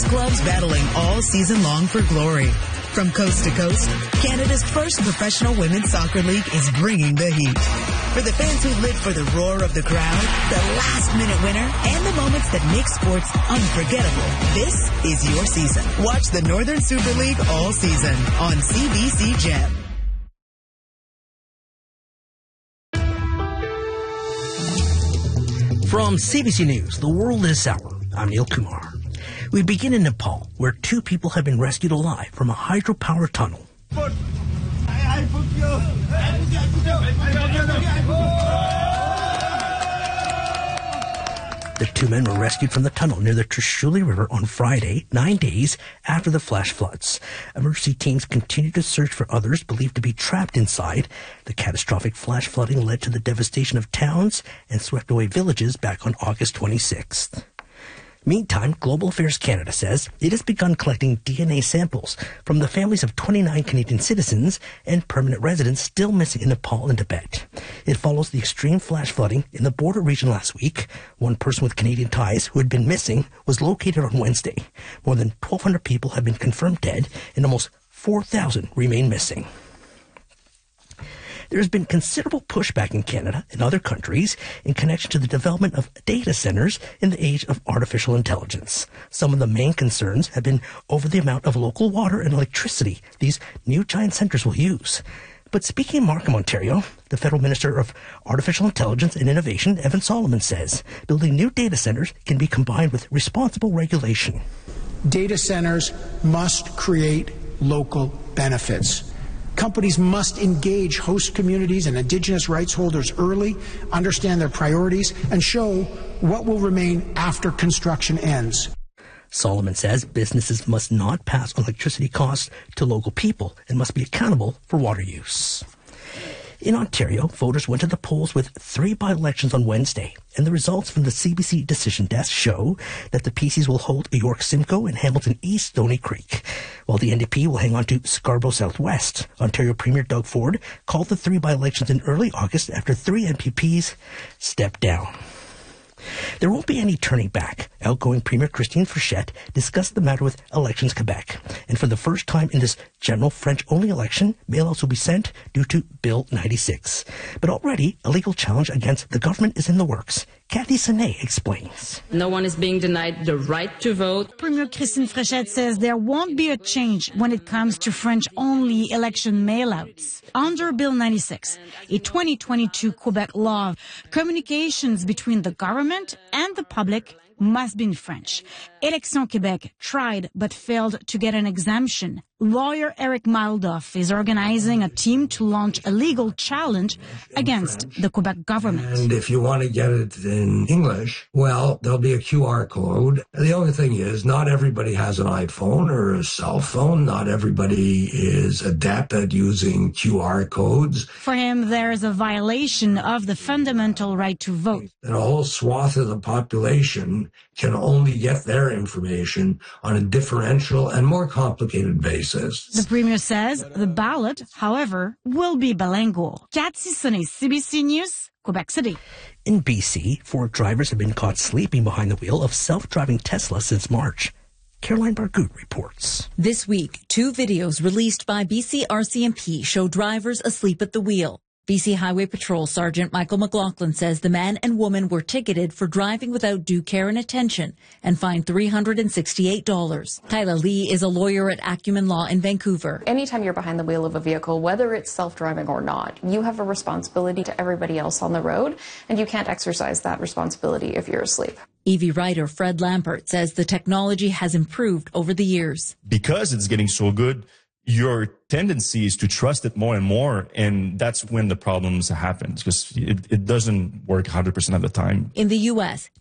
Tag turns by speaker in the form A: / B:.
A: clubs battling all season long for glory. From coast to coast, Canada's first professional women's soccer league is bringing the heat. For the fans who live for the roar of the crowd, the last-minute winner, and the moments that make sports unforgettable, this is your season. Watch the Northern Super League all season on CBC Gem.
B: From CBC News, The World This Hour, I'm Neil Kumar. We begin in Nepal, where 2 people have been rescued alive from a hydropower tunnel. The 2 men were rescued from the tunnel near the Trishuli River on Friday, 9 days after the flash floods. Emergency teams continue to search for others believed to be trapped inside. The catastrophic flash flooding led to the devastation of towns and swept away villages back on August 26th. Meantime, Global Affairs Canada says it has begun collecting DNA samples from the families of 29 Canadian citizens and permanent residents still missing in Nepal and Tibet. It follows the extreme flash flooding in the border region last week. One person with Canadian ties who had been missing was located on Wednesday. More than 1,200 people have been confirmed dead and almost 4,000 remain missing. There has been considerable pushback in Canada and other countries in connection to the development of data centers in the age of artificial intelligence. Some of the main concerns have been over the amount of local water and electricity these new giant centers will use. But speaking in Markham, Ontario, the Federal Minister of Artificial Intelligence and Innovation, Evan Solomon, says building new data centers can be combined with responsible regulation.
C: Data centers must create local benefits. Companies must engage host communities and Indigenous rights holders early, understand their priorities, and show what will remain after construction ends.
B: Solomon says businesses must not pass electricity costs to local people and must be accountable for water use. In Ontario, voters went to the polls with 3 by-elections on Wednesday, and the results from the CBC Decision Desk show that the PCs will hold York Simcoe and Hamilton East Stony Creek, while the NDP will hang on to Scarborough Southwest. Ontario Premier Doug Ford called the 3 by-elections in early August after 3 MPPs stepped down. There won't be any turning back. Outgoing Premier Christine Frechette discussed the matter with Elections Quebec. And for the first time in this general French-only election, mail-outs will be sent due to Bill 96. But already, a legal challenge against the government is in the works. Cathy Senet explains.
D: No one is being denied the right to vote.
E: Premier Christine Frechette says there won't be a change when it comes to French-only election mail-outs. Under Bill 96, a 2022 Quebec law, communications between the government and the public must be in French. Élections Québec tried but failed to get an exemption. Lawyer Eric Maldoff is organizing a team to launch a legal challenge against the Quebec government.
F: And if you want to get it in English, well, there'll be a QR code. The only thing is, not everybody has an iPhone or a cell phone. Not everybody is adept at using QR codes.
E: For him, there is a violation of the fundamental right to vote.
F: And a whole swath of the population can only get their information on a differential and more complicated basis.
E: The Premier says the ballot, however, will be bilingual. Cathy Senet, CBC News, Quebec City.
B: In BC, 4 drivers have been caught sleeping behind the wheel of self-driving Tesla since March. Caroline Bargout reports.
G: This week, 2 videos released by BC RCMP show drivers asleep at the wheel. BC Highway Patrol Sergeant Michael McLaughlin says the man and woman were ticketed for driving without due care and attention and fined $368. Tyler Lee is a lawyer at Acumen Law in Vancouver.
H: Anytime you're behind the wheel of a vehicle, whether it's self-driving or not, you have a responsibility to everybody else on the road, and you can't exercise that responsibility if you're asleep.
G: EV writer Fred Lampert says the technology has improved over the years.
I: Because it's getting so good, your tendency is to trust it more and more, and that's when the problems happen, because it doesn't work 100% of the time.
G: In the U.S.,